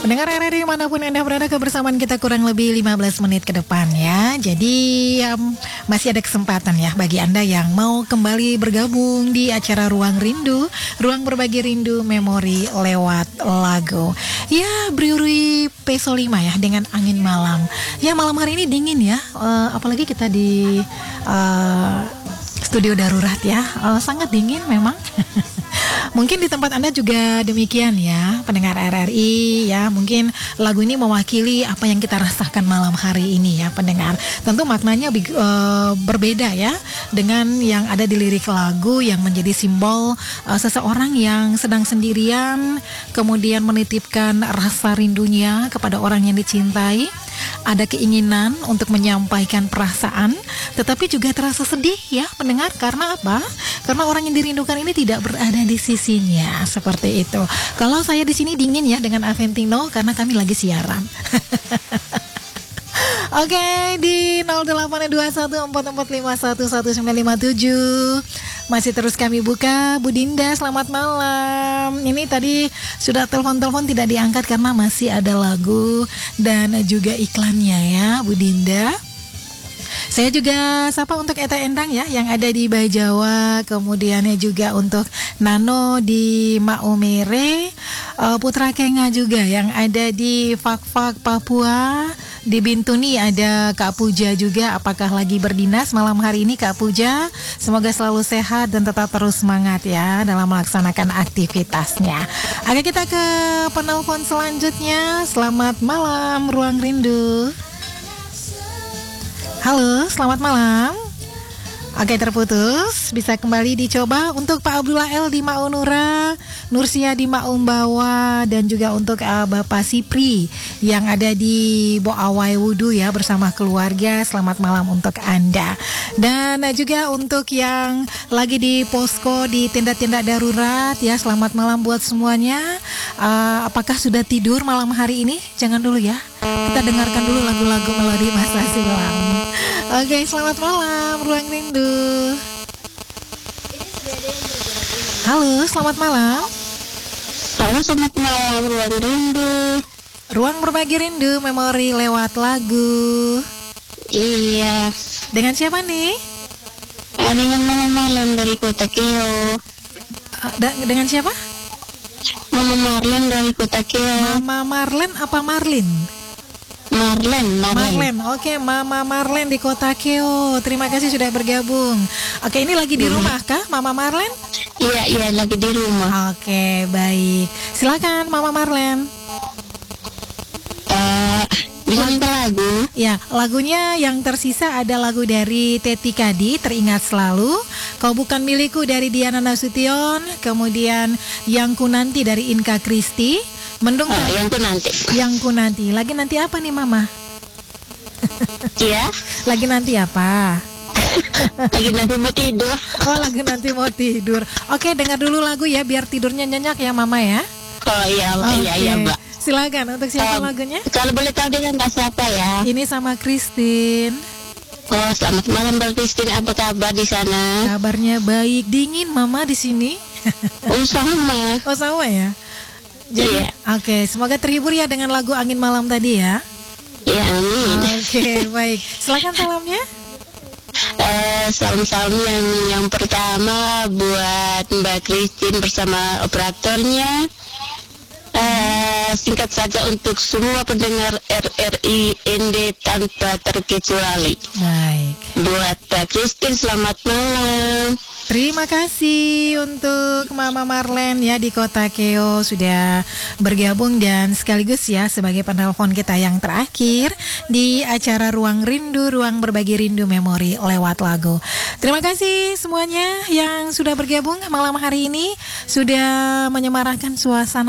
Pendengar RRI manapun Anda berada, kebersamaan kita kurang lebih 15 menit ke depan ya. Jadi masih ada kesempatan ya bagi Anda yang mau kembali bergabung di acara Ruang Rindu, Ruang Berbagi Rindu Memori lewat lagu. Ya, Briuri P5 ya dengan Angin Malam. Ya, malam hari ini dingin ya, apalagi kita di studio darurat ya, sangat dingin memang. Mungkin di tempat Anda juga demikian ya, pendengar RRI ya. Mungkin lagu ini mewakili apa yang kita rasakan malam hari ini ya, pendengar. Tentu maknanya berbeda ya dengan yang ada di lirik lagu yang menjadi simbol seseorang yang sedang sendirian, kemudian menitipkan rasa rindunya kepada orang yang dicintai. Ada keinginan untuk menyampaikan perasaan, tetapi juga terasa sedih ya pendengar. Karena apa? Karena orang yang dirindukan ini tidak berada di sisinya, seperti itu. Kalau saya di sini dingin ya dengan Aventino karena kami lagi siaran. Oke, di 082144511957 masih terus kami buka. Bu Dinda, selamat malam. Ini tadi sudah telepon-telepon tidak diangkat karena masih ada lagu dan juga iklannya ya, Bu Dinda. Saya juga sapa untuk Eta Endang ya yang ada di Bajawa, kemudian juga untuk Nano di Maumere, Putra Kenga juga yang ada di Fakfak Papua. Di Bintuni ada Kak Puja juga. Apakah lagi berdinas malam hari ini Kak Puja? Semoga selalu sehat dan tetap terus semangat ya dalam melaksanakan aktivitasnya. Oke, kita ke penelpon selanjutnya. Selamat malam Ruang Rindu. Halo, selamat malam. Oke, terputus. Bisa kembali dicoba untuk Pak Abdullah L di Maunura, Nursia di Maumbawa, dan juga untuk Bapak Sipri yang ada di Boawai Wudu ya bersama keluarga. Selamat malam untuk Anda. Dan juga untuk yang lagi di posko di tenda-tenda darurat ya, selamat malam buat semuanya. Apakah sudah tidur malam hari ini? Jangan dulu ya. Kita dengarkan dulu lagu-lagu melodi masa silam. Oke, selamat malam Ruang Rindu. Halo, selamat malam. Halo, selamat malam Ruang Rindu. Ruang Berbagi Rindu Memori lewat lagu. Iya. Dengan siapa nih? Dengan Mama Marlen dari Kota Keo. Dengan siapa? Mama Marlen dari Kota Keo. Mama Marlen apa Marlin? Marlen. Oke, Mama Marlen di Kota Keo. Terima kasih sudah bergabung. Oke, ini lagi di rumah kah Mama Marlen? Iya, lagi di rumah. Oke, baik. Silakan Mama Marlen. Bisa minta lagu? Ya, lagunya yang tersisa ada lagu dari Teti Kadi, Teringat Selalu. Kau Bukan Milikku dari Diana Nasution. Kemudian Yang Ku Nanti dari Inka Kristi. Mendung Yang Ku Nanti. Lagi nanti apa nih Mama? Iya. Lagi nanti apa? Lagi nanti mau tidur. Oh, lagi nanti mau tidur. Oke, dengar dulu lagu ya biar tidurnya nyenyak ya Mama ya. Oh iya, iya Mbak. Silakan, untuk siapa lagunya? Kalau boleh tahu dengan Mbak siapa ya? Ini sama Christine. Oh, selamat malam Mbak Christine. Apa kabar di sana? Kabarnya baik. Dingin Mama di sini. Oh, sama. Oh, sama ya. Jadi, iya. Oke, semoga terhibur ya dengan lagu Angin Malam tadi ya. Ya, amin. Oke, baik. Silakan salamnya. Salam-salam yang pertama buat Mbak Christine bersama operatornya. Singkat saja untuk semua pendengar RRI ND tanpa terkecuali. Baik. Buat Mbak Christine, selamat malam. Terima kasih untuk Mama Marlen ya di Kota Keo sudah bergabung dan sekaligus ya sebagai penelpon kita yang terakhir di acara Ruang Rindu, Ruang Berbagi Rindu Memori lewat lagu. Terima kasih semuanya yang sudah bergabung malam hari ini, sudah menyemarakan suasana